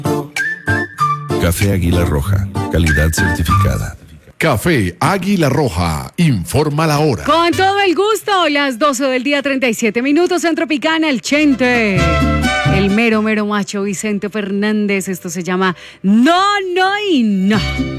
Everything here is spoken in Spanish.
Café Águila Roja, calidad certificada. Café Águila Roja, informa la hora. Con todo el gusto, las 12 del día, 37 minutos en Tropicana, el Chente. El mero macho Vicente Fernández. Esto se llama No, No y No.